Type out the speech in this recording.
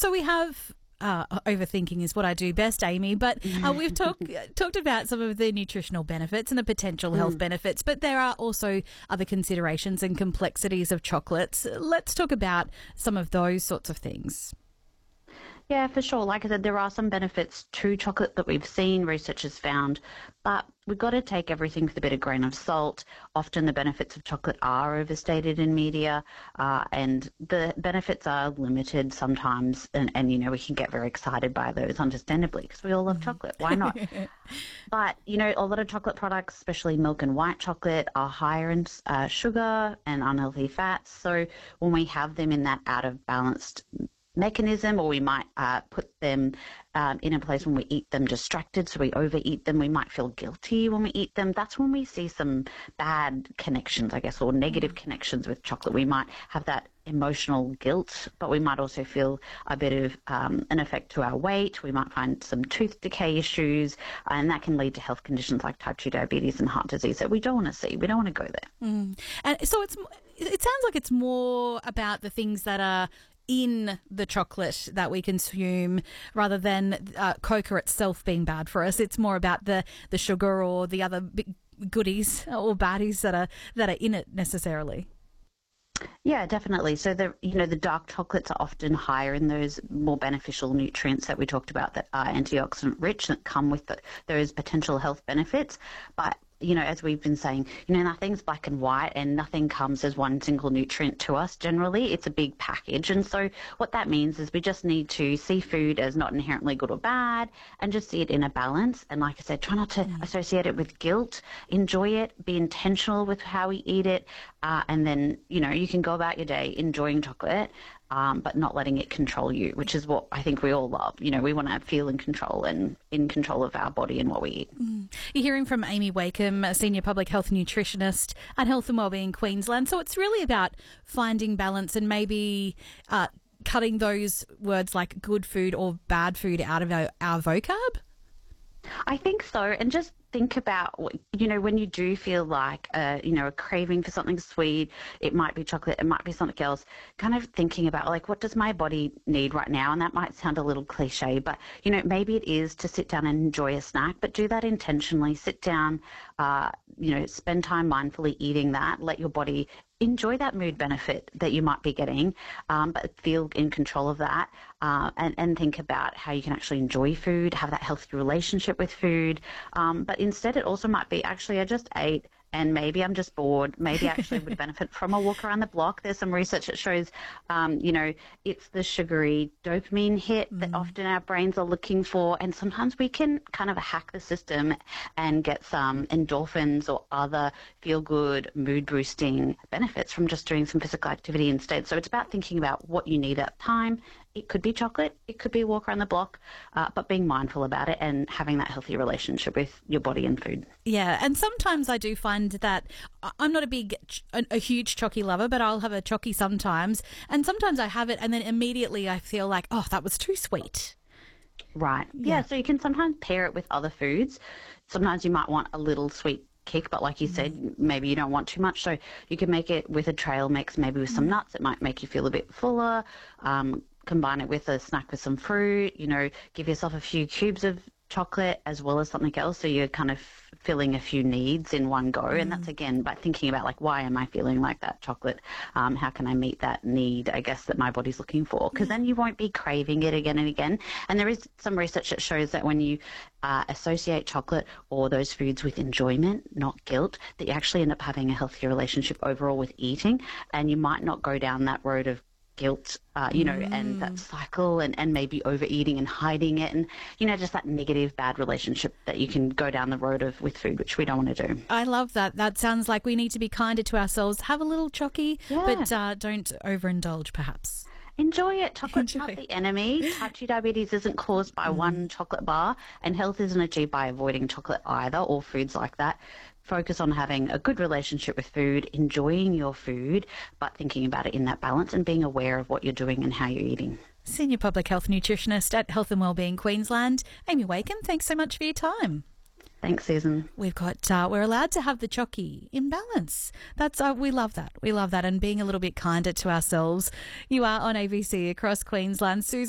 So we have overthinking is what I do best, Amy, but we've talked about some of the nutritional benefits and the potential health benefits, but there are also other considerations and complexities of chocolates. Let's talk about some of those sorts of things. Yeah, for sure. Like I said, there are some benefits to chocolate that we've seen, research has found, but we've got to take everything with a bit of grain of salt. Often the benefits of chocolate are overstated in media, and the benefits are limited sometimes, and we can get very excited by those, understandably, because we all love chocolate. Why not? But, a lot of chocolate products, especially milk and white chocolate, are higher in sugar and unhealthy fats. So when we have them in that out of balanced mechanism, or we might put them in a place when we eat them distracted, so we overeat them, we might feel guilty when we eat them. That's when we see some bad connections, I guess, or negative connections with chocolate. We might have that emotional guilt, but we might also feel a bit of an effect to our weight. We might find some tooth decay issues, and that can lead to health conditions like type 2 diabetes and heart disease that we don't want to see. We don't want to go there. And so it sounds like it's more about the things that are in the chocolate that we consume rather than cocoa itself being bad for us. It's more about the sugar or the other goodies or baddies that are in it necessarily. Yeah, definitely. So the dark chocolates are often higher in those more beneficial nutrients that we talked about that are antioxidant rich, that come with those potential health benefits. But as we've been saying, nothing's black and white, and nothing comes as one single nutrient to us. Generally, it's a big package. And so what that means is we just need to see food as not inherently good or bad, and just see it in a balance. And like I said, try not to associate it with guilt. Enjoy it. Be intentional with how we eat it. And then, you can go about your day enjoying chocolate, but not letting it control you, which is what I think we all love. We want to feel in control and in control of our body and what we eat. You're hearing from Amy Wakeham, a senior public health nutritionist at Health and Wellbeing Queensland. So it's really about finding balance and maybe cutting those words like good food or bad food out of our vocab. I think so. And just think about, when you do feel like, a craving for something sweet, it might be chocolate, it might be something else, kind of thinking about, like, what does my body need right now? And that might sound a little cliche, but, maybe it is to sit down and enjoy a snack, but do that intentionally. Sit down, spend time mindfully eating that. Let your body enjoy that mood benefit that you might be getting, but feel in control of that, and think about how you can actually enjoy food, have that healthy relationship with food. But instead, it also might be, actually, I just ate and maybe I'm just bored. Maybe I actually would benefit from a walk around the block. There's some research that shows, it's the sugary dopamine hit that often our brains are looking for. And sometimes we can kind of hack the system and get some endorphins or other feel-good, mood-boosting benefits from just doing some physical activity instead. So it's about thinking about what you need at the time. It could be chocolate, it could be a walk around the block, but being mindful about it and having that healthy relationship with your body and food. Yeah, and sometimes I do find that I'm not a huge chocky lover, but I'll have a chocky sometimes, and sometimes I have it and then immediately I feel like, oh, that was too sweet. Right. Yeah, so you can sometimes pair it with other foods. Sometimes you might want a little sweet kick, but like you said, maybe you don't want too much, so you can make it with a trail mix, maybe with some nuts. It might make you feel a bit fuller. Combine it with a snack with some fruit, give yourself a few cubes of chocolate as well as something else, so you're kind of filling a few needs in one go. And that's, again, by thinking about, like, why am I feeling like that chocolate? How can I meet that need, I guess, that my body's looking for? Because then you won't be craving it again and again. And there is some research that shows that when you associate chocolate or those foods with enjoyment, not guilt, that you actually end up having a healthier relationship overall with eating, and you might not go down that road of guilt, and that cycle and maybe overeating and hiding it, and, just that negative, bad relationship that you can go down the road of with food, which we don't want to do. I love that. That sounds like we need to be kinder to ourselves. Have a little chocky, but don't overindulge, perhaps. Enjoy it. Chocolate's not the enemy. Type 2 diabetes isn't caused by one chocolate bar, and health isn't achieved by avoiding chocolate either, or foods like that. Focus on having a good relationship with food, enjoying your food, but thinking about it in that balance and being aware of what you're doing and how you're eating. Senior Public Health Nutritionist at Health and Wellbeing Queensland, Amy Wakeham, thanks so much for your time. Thanks, Susan. We've got, we're allowed to have the chocky in balance. That's, we love that. We love that. And being a little bit kinder to ourselves. You are on ABC across Queensland. Susan